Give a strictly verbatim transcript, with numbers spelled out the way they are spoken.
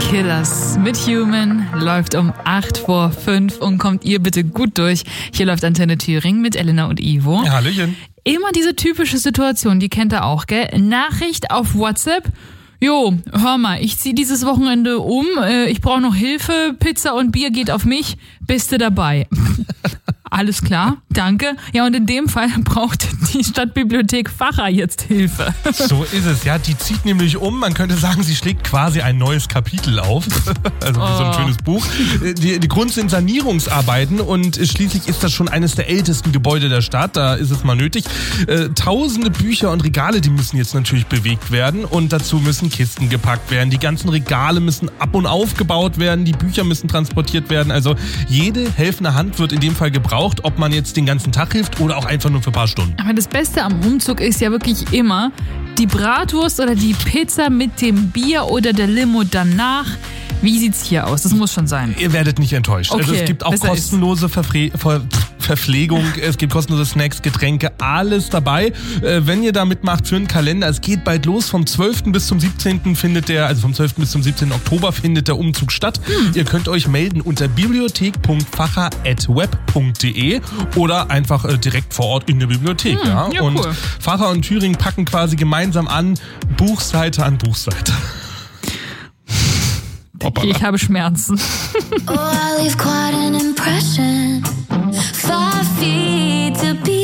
Killers mit Human läuft um acht vor fünf und kommt ihr bitte gut durch. Hier läuft Antenne Thüringen mit Elena und Ivo. Ja, Hallöchen. Immer diese typische Situation, die kennt ihr auch, gell? Nachricht auf WhatsApp. Jo, hör mal, ich zieh dieses Wochenende um, ich brauche noch Hilfe, Pizza und Bier geht auf mich, bist du dabei? Alles klar, danke. Ja, und in dem Fall braucht die Stadtbibliothek Facher jetzt Hilfe. So ist es, ja. Die zieht nämlich um. Man könnte sagen, sie schlägt quasi ein neues Kapitel auf. Also wie oh. so ein schönes Buch. Die, die Grund sind Sanierungsarbeiten und schließlich ist das schon eines der ältesten Gebäude der Stadt. Da ist es mal nötig. Äh, tausende Bücher und Regale, die müssen jetzt natürlich bewegt werden und dazu müssen Kisten gepackt werden. Die ganzen Regale müssen ab- und aufgebaut werden. Die Bücher müssen transportiert werden. Also jede helfende Hand wird in dem Fall gebraucht, ob man jetzt den ganzen Tag hilft oder auch einfach nur für ein paar Stunden. Aber das Beste am Umzug ist ja wirklich immer die Bratwurst oder die Pizza mit dem Bier oder der Limo danach. Wie sieht's hier aus? Das muss schon sein. Ihr werdet nicht enttäuscht. Okay, also es gibt auch kostenlose Verfre- Ver- Verpflegung, es gibt kostenlose Snacks, Getränke, alles dabei. Äh, wenn ihr da mitmacht für einen Kalender, es geht bald los. Vom zwölften bis zum siebzehnten findet der, also vom zwölften bis zum siebzehnten Oktober findet der Umzug statt. Hm. Ihr könnt euch melden unter bibliothek punkt facher at web punkt de oder einfach äh, direkt vor Ort in der Bibliothek. Hm, ja? ja, und cool. Facher und Thüringen packen quasi gemeinsam an, Buchseite an Buchseite. Okay, ich habe Schmerzen. Oh, I leave quite an impression. Five feet to be